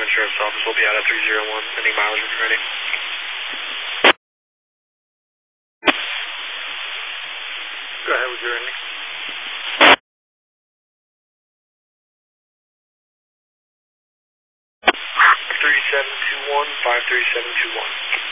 Sheriff's Office will be out at 301. Ending mileage when you're ready. Go ahead with your ending. 3721, 53721.